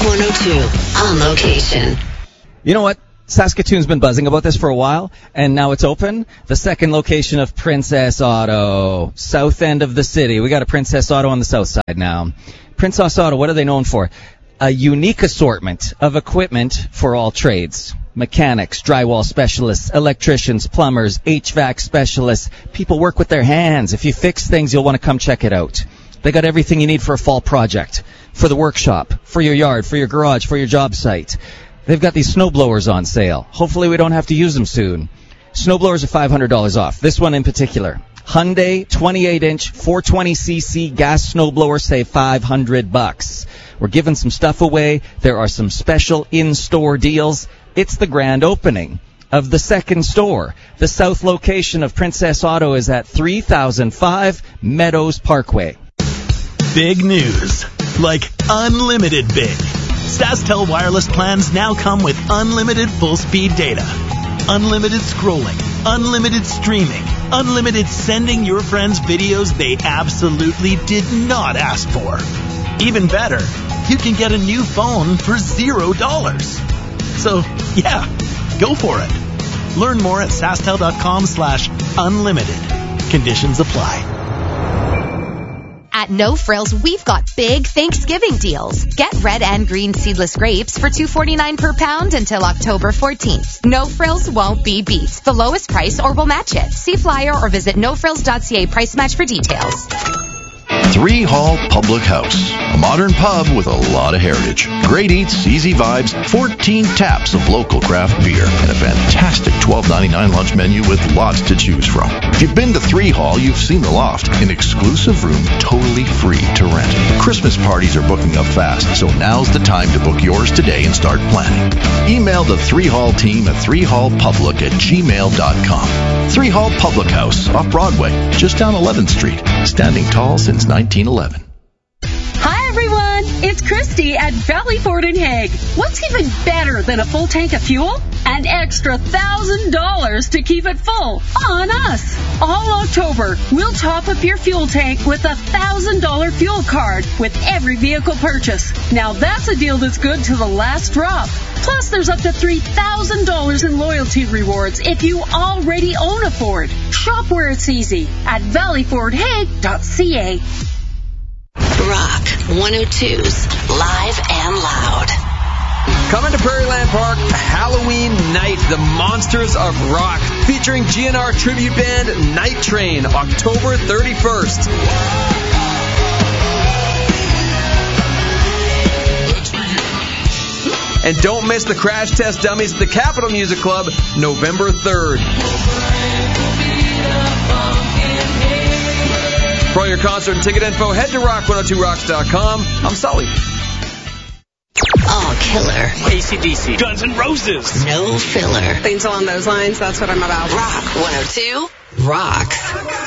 102 on location. You know what? Saskatoon's been buzzing about this for a while, and now it's open. The second location of Princess Auto, south end of the city. We got a Princess Auto on the south side now. Princess Auto, what are they known for? A unique assortment of equipment for all trades. Mechanics, drywall specialists, electricians, plumbers, HVAC specialists. People work with their hands. If you fix things, you'll want to come check it out. They got everything you need for a fall project, for the workshop, for your yard, for your garage, for your job site. They've got these snowblowers on sale. Hopefully we don't have to use them soon. Snowblowers are $500 off. This one in particular. Hyundai 28-inch 420cc gas snowblower, save $500. We're giving some stuff away. There are some special in-store deals. It's the grand opening of the second store. The south location of Princess Auto is at 3005 Meadows Parkway. Big news. Like unlimited big. SaskTel wireless plans now come with unlimited full-speed data, unlimited scrolling, unlimited streaming, unlimited sending your friends videos they absolutely did not ask for. Even better, you can get a new phone for $0. So, yeah, go for it. Learn more at SaskTel.com/unlimited. Conditions apply. At No Frills, we've got big Thanksgiving deals. Get red and green seedless grapes for $2.49 per pound until October 14th. No Frills won't be beat. The lowest price or we'll match it. See flyer or visit nofrills.ca price match for details. Three Hall Public House, a modern pub with a lot of heritage. Great eats, easy vibes, 14 taps of local craft beer, and a fantastic $12.99 lunch menu with lots to choose from. If you've been to Three Hall, you've seen the loft, an exclusive room totally free to rent. Christmas parties are booking up fast, so now's the time to book yours today and start planning. Email the Three Hall team at 3hallpublic@gmail.com. Three Hall Public House, off Broadway, just down 11th Street, standing tall since 1911. Hi everyone, it's Christy at Valley Ford in Hague. What's even better than a full tank of fuel? An extra $1,000 to keep it full on us. All October, we'll top up your fuel tank with a $1,000 fuel card with every vehicle purchase. Now that's a deal that's good to the last drop. Plus, there's up to $3,000 in loyalty rewards if you already own a Ford. Shop where it's easy at valleyfordhague.ca. Rock 102's Live and Loud. Coming to Prairieland Park, Halloween night, the Monsters of Rock, featuring GNR tribute band Night Train, October 31st. And don't miss the Crash Test Dummies at the Capitol Music Club, November 3rd. For all your concert and ticket info, head to rock102rocks.com. I'm Sully. All killer. AC/DC. Guns N' Roses. No filler. Things along those lines, that's what I'm about. Rock 102 rocks.